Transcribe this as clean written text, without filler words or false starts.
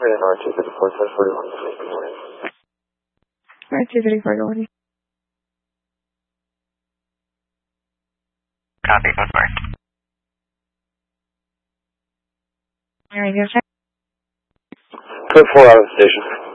and R234, 1041, good morning. R234, good morning. Copy, what's more? Radio check. Put 4 out of the station.